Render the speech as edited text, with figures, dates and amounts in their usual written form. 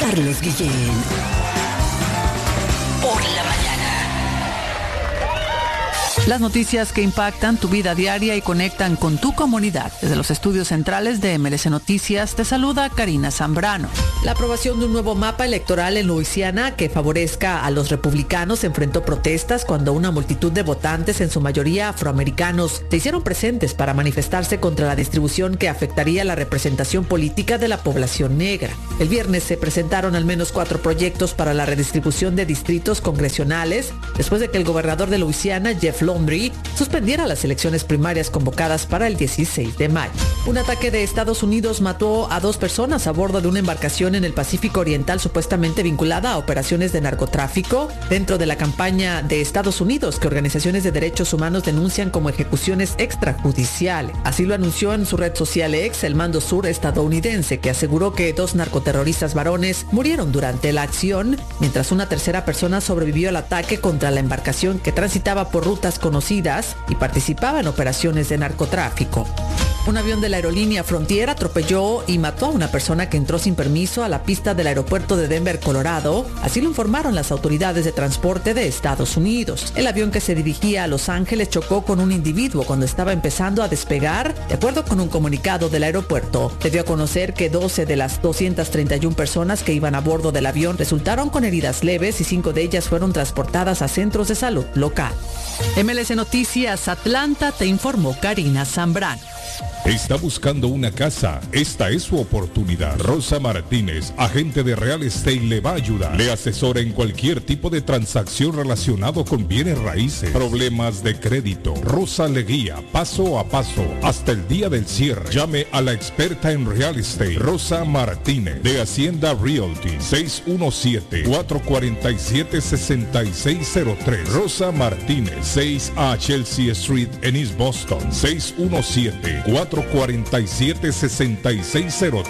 Carlos Guillén. Por la mañana. Las noticias que impactan tu vida diaria y conectan con tu comunidad. Desde los estudios centrales de MLC Noticias te saluda Karina Zambrano. La aprobación de un nuevo mapa electoral en Luisiana que favorezca a los republicanos enfrentó protestas cuando una multitud de votantes, en su mayoría afroamericanos, se hicieron presentes para manifestarse contra la distribución que afectaría la representación política de la población negra. El viernes se presentaron al menos 4 proyectos para la redistribución de distritos congresionales después de que el gobernador de Luisiana, Jeff Landry, suspendiera las elecciones primarias convocadas para el 16 de mayo. Un ataque de Estados Unidos mató a 2 personas a bordo de una embarcación en el Pacífico Oriental supuestamente vinculada a operaciones de narcotráfico dentro de la campaña de Estados Unidos que organizaciones de derechos humanos denuncian como ejecuciones extrajudiciales. Así lo anunció en su red social X el Mando Sur estadounidense, que aseguró que 2 narcoterroristas varones murieron durante la acción, mientras una tercera persona sobrevivió al ataque contra la embarcación que transitaba por rutas conocidas y participaba en operaciones de narcotráfico. Un avión de la aerolínea Frontier atropelló y mató a una persona que entró sin permiso a la pista del aeropuerto de Denver, Colorado. Así lo informaron las autoridades de transporte de Estados Unidos. El avión que se dirigía a Los Ángeles chocó con un individuo cuando estaba empezando a despegar. De acuerdo con un comunicado del aeropuerto, se dio a conocer que 12 de las 231 personas que iban a bordo del avión resultaron con heridas leves y 5 de ellas fueron transportadas a centros de salud local. MLC Noticias Atlanta te informó Karina Zambrano. ¿Está buscando una casa? Esta es su oportunidad. Rosa Martínez, agente de Real Estate, le va a ayudar. Le asesora en cualquier tipo de transacción relacionado con bienes raíces, problemas de crédito. Rosa le guía paso a paso hasta el día del cierre. Llame a la experta en Real Estate, Rosa Martínez, de Hacienda Realty, 617-447-6603. Rosa Martínez, 6 a Chelsea Street en East Boston, 617-447-6603.